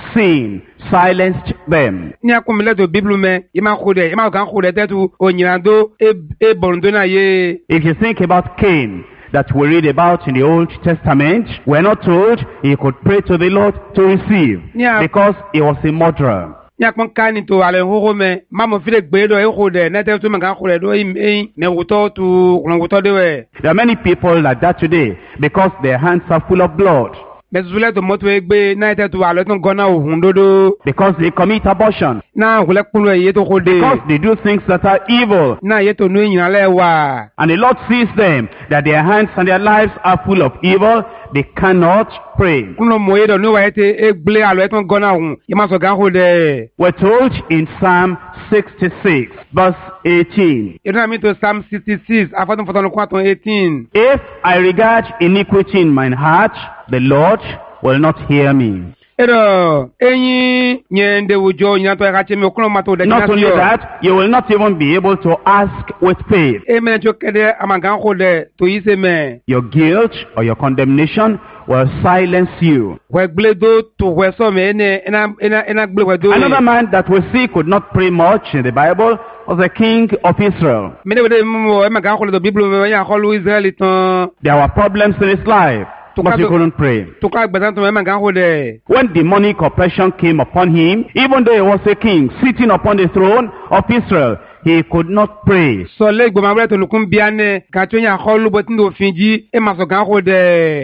sin silenced them. Ni akun mi le do biblu me ye ma ko de ye ma kan ko de tetu onyirando e e borundo na ye. If you think about Cain, that we read about in the Old Testament, we're not told he could pray to the Lord to receive Yeah. because he was a murderer. Ni akun ka ni to ale ho me ma mo fi le gbe do e ko de na tetu me kan ko de do e me wuto tu kun wuto de we. There are many people like that today because their hands are full of blood, Me zule to moto e gbe na tetu ale ton gona ohun dodo. because they commit abortion, Na hule kunu e ye to ko de. because they do things that are evil. Na ye to nu yin ale wa. And the Lord sees them, that their hands and their lives are full of evil. They cannot pray. Kuno mo ye do nu wa ye te e gble alo e ton gona ohun. Ye ma so gan ko de. We're told in Psalm sixty-six, verse eighteen, Ye na mi to Psalm sixty-six afatun fotan ko aton eighteen. if I regard iniquity in mine heart, the Lord will not hear me. Edo eyin nyende wujo yin to ka chemi okuno ma to de Not only that, you will not even be able to ask with faith. e me jo kede amagan ko de to yi se me Your guilt or your condemnation will silence you. we gble do to we so me ene ena ena ena gble we do Another man that we see could not pray much in the Bible was the king of Israel. me ne we de mo e magan ko do bible me yan ko lu Israel ton There were problems in his life, but he couldn't pray. to ka gbesan to me magan ko de When demonic oppression came upon him, even though he was a king sitting upon the throne of Israel, he could not pray. so le gbo ma bre to lukun biane ka to yan ko lu bo tin do finji e ma so gan ko de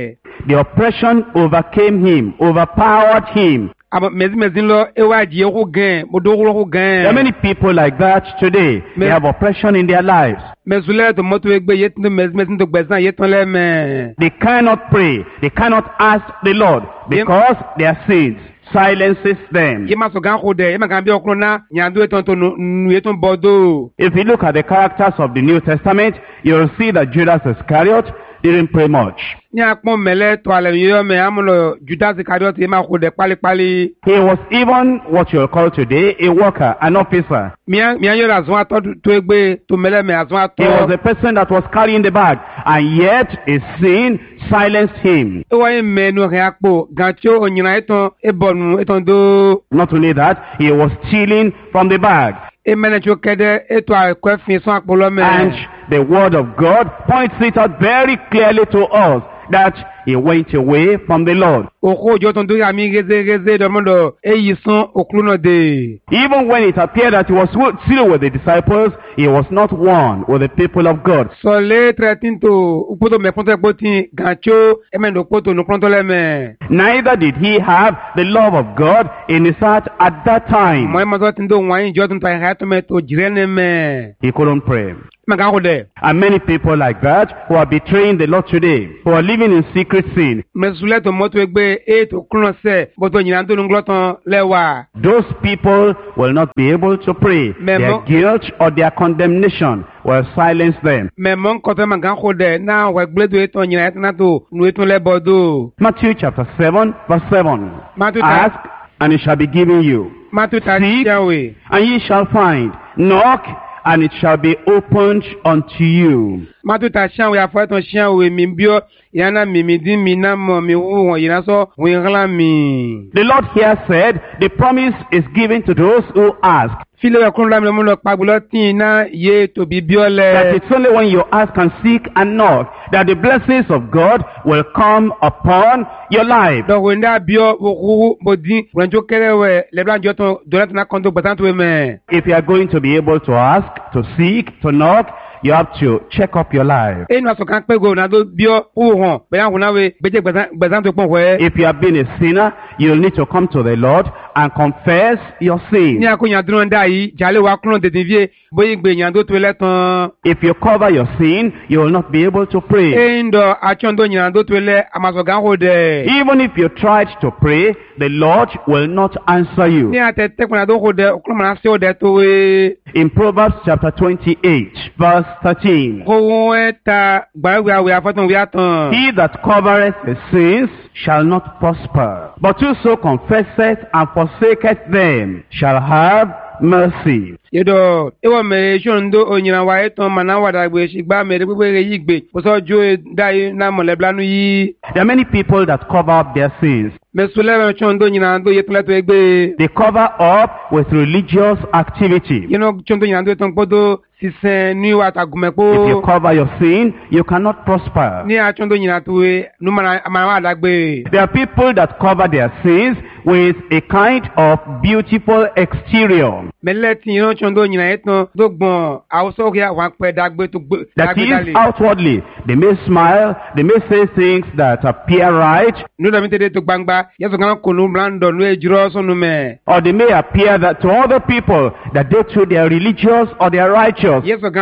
the oppression overcame him, overpowered him. Abo mezi mezi lo ewa ji ku gan, mo do ku gan. There are many people like that today. They have oppression in their lives. Mezule to moto egbe yet no mezi mezi to gbezan yet no le me. They cannot pray. They cannot ask the Lord because their sins silences them. Ye ma so gan ko de, ye ma gan bi okro na nyandu eton to nu eton bodo. If you look at the characters of the New Testament, you'll see that Judas Iscariot didn't pray much. Ni apon mele to ale yo me amulo Judas Iscariot ye ma ko de pali pali. He was even what you'll call today a worker, an officer. Mi an mi an yo razon ato to egbe to mele me azon ato. He was a person that was carrying the bag, and yet his sin silenced him. E wa ye me no re apo gan ti o nyina eton e bonu eton do. Not only that, he was stealing from the bag. E mele ti o kede eto akwefin son apolo me. And the word of God points it out very clearly to us that he went away from the Lord. Even Even when it appeared that he was still with the disciples, he was not one with the people of God. Neither did he have the love of God in his heart at that time. He couldn't pray. And many people like that who are betraying the Lord today, who are living in secret sin. Those people will not be able to pray. Their guilt or their condemnation will silence them. Matthew chapter seven, verse seven. Ask, and it shall be given you. Seek, and ye shall find. Knock, and it shall be opened unto you. The Lord here said, the promise is given to those who ask. That it's only when you ask and seek and knock that the blessings of God will come upon your life. If you are going to be able to ask, to seek, to knock, you have to check up your life. If you have been a sinner, you'll need to come to the Lord and confess your sin. If you cover your sin, you will not be able to pray. Even if you tried to pray, the Lord will not answer you. In Proverbs chapter twenty-eight, verse thirteen. He that covereth his sins shall not prosper, but whoso confesseth and forsaketh them shall have mercy. There are many people that cover up their sins. They cover up with religious activity. If you cover your sin, you cannot prosper. There are people that cover their sins with a kind of beautiful exterior. That is, outwardly, they may smile, they may say things that appear right, or they may appear that to other people that they too they are religious or they are righteous.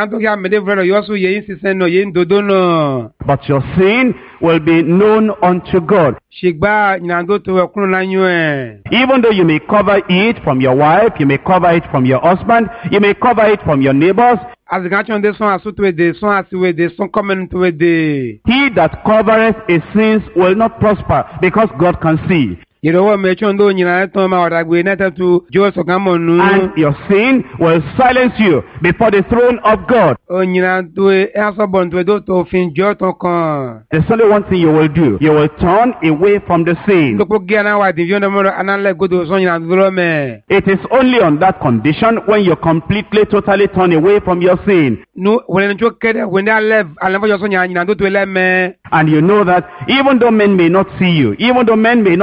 But your sin will be known unto God. Even though you may cover it from your wife, you may cover it from your husband, you may cover it from your neighbors, he that covereth his sins will not prosper, because God can see. And your sin will silence you before the throne of God. There's only one thing you will do. You will turn away from the sin. It is only on that condition when you completely, totally turn away from your sin. And you know that even though men may not see you, even though men may not see what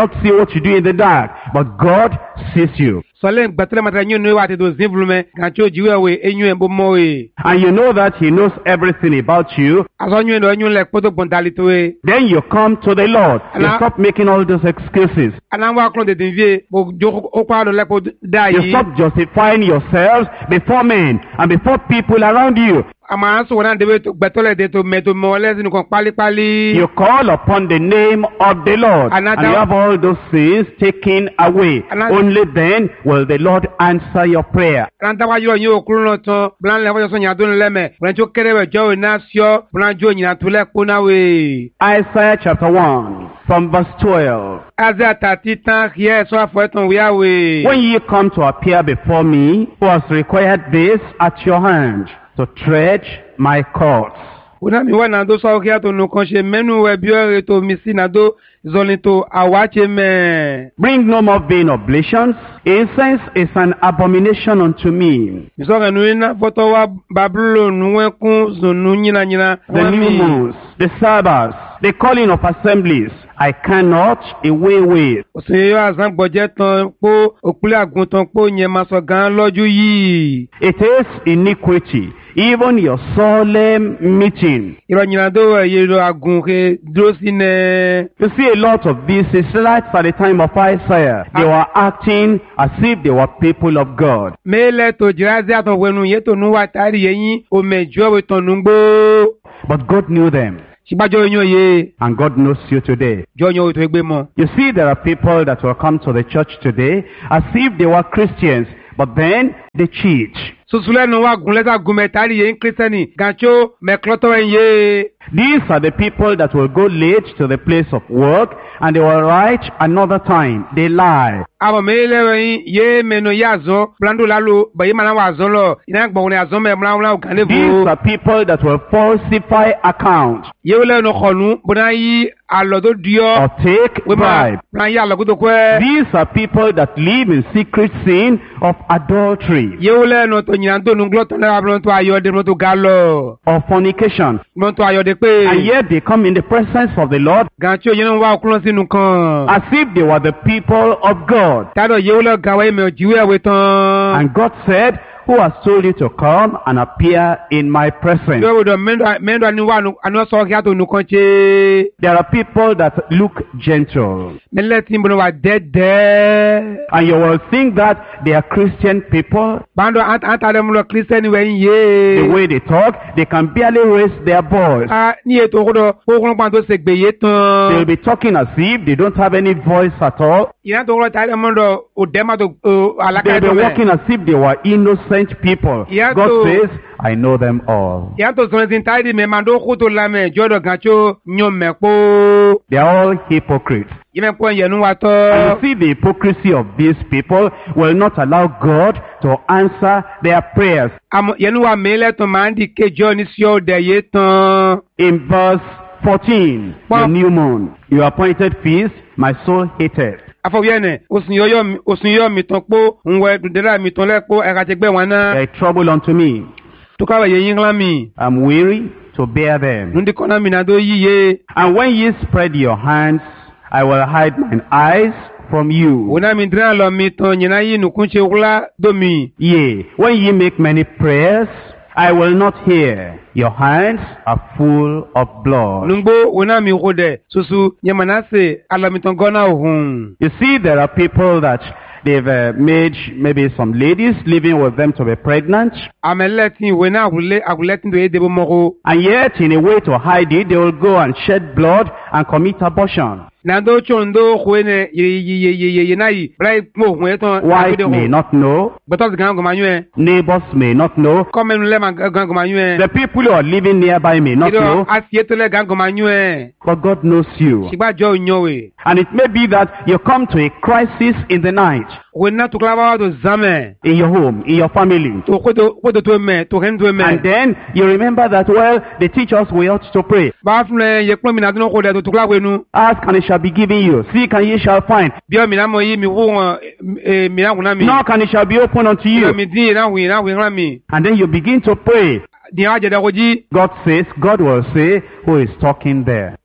what you do in the dark, but God sees you. Sọlẹ̀ gbàtúlẹ̀ màtà yín ní wà àti tó zin fúlùmẹ́ gàtí ó jíwẹ̀ wẹ̀ eyín ẹ̀ bó mọ́ wẹ̀. And you know that He knows everything about you. Àsọ̀yún ẹ̀ lọ eyín lẹ̀ kpọ́tò gbọ̀ntàlì tó wẹ̀. Then you come to the Lord. You Ana- stop making all those excuses. Anáwó akọ̀lọ̀ tètè fi bò jó ó kọ́ àdó lẹ́kọ̀ọ́ dá You yìí. stop justifying yourselves before men and before people around you. Àmà sọ̀rọ̀ náà débẹ̀ tó gbẹ̀tọ́lẹ̀ dé tó mẹ́tò mọ́ lẹ́sìn kan pálípálí. You call upon the name of the Lord, Another- and you have all those sins taken away. Another- Only then will the Lord answer your prayer. Rantawa yóò yín òkúrú náà tán bùnà lẹ́fọ́ yóò sọ yàn tó ń lẹ́mẹ̀ bùnà tó kéré wẹ̀ jọ́ iná sọ́ bùnà jó yìnyín tó lẹ́ kpó náà wẹ̀. Isaiah chapter one, from verse twelve. Azẹ́ àtàtì tán yẹ sọ àfọ̀ ẹ̀tàn wíyá wẹ̀. When ye come to appear before me, who has required this at your hand, to tread my courts? Bùnà mi wà náà tó sọ kí á tó nù kan ṣe mẹ́nu ẹ̀ bí ọ̀rẹ́ tó mi sí náà tó zọlìn tó àwa ṣe mẹ́. Bring no more vain oblations. Incense is an abomination unto me. Ìsọ̀rọ̀ ẹ̀nu iná fọ́tọ̀ wá Babylon wọ́n kún zònú nyínanyínà. The new moons, the Sabbaths, the calling of assemblies, I cannot away with. Òsìn yóò àzán gbọ̀jẹ́ tán pó òkúlẹ̀ àgùntàn pó yẹn máa sọ gan lọ́jú yìí. It is iniquity, even your solemn meeting. Ìrọ̀nyìnà tó ẹ̀yẹ lọ àgùn ke dúró sí nẹ. You see a lot of these Israelites at the time of Isaiah. They were acting as if they were people of God. Mẹ́lẹ̀ tó jìrází àtọ̀wẹ̀nu yẹ́ tó nú wá tàrí yẹ́yìn òmẹ̀jọ́ wẹ̀ tán nú gbó. But God knew them, Ṣìbájọ́ yín òye and God knows you today. jọ́ yín òye tó gbé mọ́. You see, there are people that will come to the church today as if they were Christians, but then they cheat. Susulẹ́nu wa gùn lẹ́sà gùn mẹ́tàrí yẹ́yìn kírísítẹ́nì gàtó mẹ́kúlọ́tọ̀ ẹ̀ yé. These are the people that will go late to the place of work, and they will write another time. They lie. Àwọn mẹ́lẹ̀ wẹ̀yìn yé mẹ́nu yé àzọ́ blandu lálọ́ bẹ̀yẹ́ máa wà àzọ́ lọ iná gbọ̀n ní àzọ́ mẹ́ múlá múlá ògàn These lébù. are people that will falsify account Yéwó lẹ́nu kọ̀nù bọ́nà yí àlọ́ tó diọ́. or take bribe. Bọ́nà yí àlọ́ kó tó kọ́. These are people that live in secret sin of adultery Yéwó lẹ́nu tó yìnyín tó nu glọ́tọ̀ lẹ́wà bọ́nà tó ayọ̀dẹ bọ́nà tó ga lọ. or fornication. Bọ́nà tó ayọ̀dẹ pé. And yet they come in the presence of the Lord Gàtí òyìn wá òkúrọ̀ sínú kan. as if they were the people of God. Tádọ̀ yéwó lọ gàwé mẹ́ òjìwé ẹ̀wé tán. And God said, who has told you to come and appear in my presence? Yóò wòdò mẹ́ndọ̀ àníwá àníwá sọ kí á tó nu kan ṣe. There are people that look gentle, Mẹ́lẹ̀ tí ń bọ̀nà wà dẹ́dẹ́. and you will think that they are Christian people. Báńdọ̀ àtàlẹ́ mú lọ kírísítẹ́nì wẹ̀yìn The yé. way they talk, they can barely raise their voice. A ní ètò òkúdọ̀ kókó pàǹ tó ṣègbè yé They'll tán. be talking as if they don't have any voice at all. Ìyá tó kúrọ̀ tàlẹ́ mọ́ndọ̀ òdẹ́mà tó They'll alákàtọ̀ be mẹ́. walking as if they were innocent people. Yeah, God so- says, I know them all. Ìyá tó sọ̀rọ̀ sí táyì mẹ́ màá tó kó tó lamẹ̀ jọ́dọ̀ gàtó yọ̀ mẹ́kó. They are all hypocrites. Yẹ́mẹ́kó yẹnu wa And tọ́. you see, the hypocrisy of these people will not allow God to answer their prayers. Àmọ́ yẹnu wa mẹ́lẹ̀ tó máa ń di kéjọ́ ní sí ọ̀dẹ̀ yé tán. In verse fourteen, the Well- new moon, your appointed feast, my soul hated. Afọwọ́yẹ́nẹ̀ òsùn yọ mi tán pó ńwẹ́ dùdẹ́rẹ́ mi tán lẹ́kọ́ ẹ̀ka jẹgbẹ́ wọn náà. A trouble unto me. Tó káwé yẹ yín ńlá mi. I'm weary to bear them. Nundi kọ́nà mi náà tó yíye. And when ye spread your hands, I will hide mine eyes from you. Wọ́n náà mi dín àlọ́ mi tán yìnyín náà yìí nùkún ṣe wúlá dómi. Yea, when ye make many prayers, I will not hear. Your hands are full of blood. Nungbo wọ́n náà mi kó dẹ̀ soso yẹmọ̀nà ṣe àlọ́ mi tán gọ́nà òhun. You see, there are people that they've uh, made maybe some ladies living with them to be pregnant, Àmẹ́lẹ́tìn ìwé náà àgùlẹ́ àgùlẹ́tìn tó yé débó mọ́kó. and yet in a way to hide it, they will go and shed blood and commit abortion. Nando chondo khuene ye ye ye ye ye ye nai brai mo khwe ton Wives may not know, betos gan go manyue neighbors may not know, comme nous le gan go manyue the people who are living nearby may not know, asietele gan go manyue but God knows you. sigba jo nyowe And it may be that you come to a crisis in the night, wena to klava to zame in your home, in your family. to kodo kodo to me to hen to me And then you remember that, well, they teach us we ought to pray. ba fune ye klo mi na no ko de to klawe nu Ask and it shall be given you. Seek and ye shall find. bio mi na mo yi mi wo e mi na kuna mi Knock and it shall be opened unto you. mi di na wi na wi na mi And then you begin to pray. di aje da ko ji God says, God will say, who is talking there?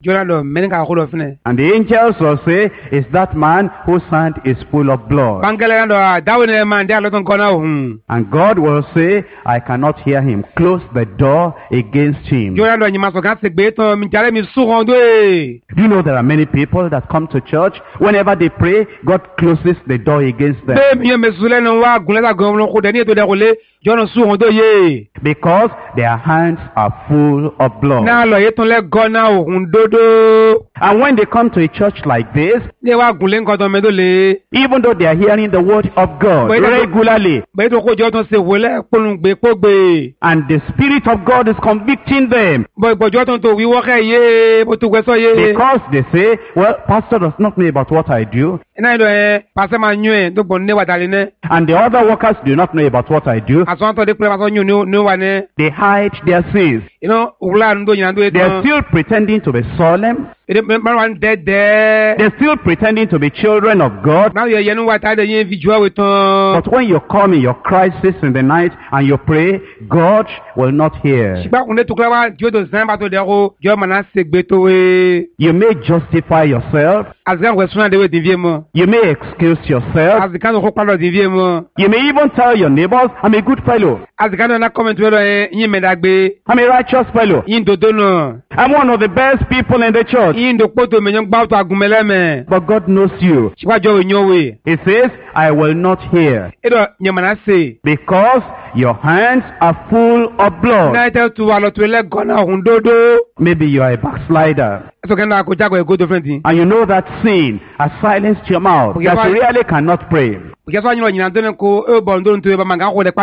Jona lo meni ka ko lo fne. And the angels will say, is that man whose hand is full of blood? Bangele ndo dawo ne man dia lo ton kona hun. And God will say, I cannot hear him. Close the door against him. Jona ndo nyima so kan se gbe ton mi tare mi su ron do e. Do you know there are many people that come to church, whenever they pray, God closes the door against them? Be mi me sule no wa gunle la gon lo ko de ni to de ko le. Jona su ron do ye. Because their hands are full of blood. Na lo ye ton le gona o hun dodo. And when they come to a church like this, Le wa gunle nkan ton me do le. even though they are hearing the word of God But it doesn't- regularly, Be to ko jo ton se wo le polun gbe po gbe. and the Spirit of God is convicting them, Bo bo jo ton to wi wo ke ye bo tu gbe so ye. because they say, well, pastor does not know about what I do, Ina ndo eh pase ma nyu e do bon ne wa dale ne. and the other workers do not know about what I do. Aso to de pre pase nyu ni ni wa ne. They hide their sins. You know, ula ndo nyina ndo e They are ton. still pretending to be solemn. Ede man wan de de. They're still pretending to be children of God. Na ye ye nu wa ta de yin visual we ton. But when you come in your crisis in the night and you pray, God will not hear. Sigba kun de tukla wa jo do zan ba to de ko jo mana se gbe to we. You may justify yourself. Azgan we suna de we divie mo. You may excuse yourself. Azgan ko pa lo divie mo. You may even tell your neighbors, I'm a good fellow. Azgan na comment we lo eh yin me dagbe. I'm a righteous fellow. Yin dodo no. I'm one of the best people in the church. Yin do poto me nyong ba to agumele me. But God knows you. Sigba jo we nyo we. He says, I will not hear. Edo nyamana se. Because your hands are full of blood. Na te tu wa lo to le gona hun dodo. Maybe you are a backslider. So kan na ko jago e go different thing. And you know that sin has silenced your mouth. Okay, That you why- really cannot pray. Because when you nyina ndo ko e bo ndo nto e ba manga ko de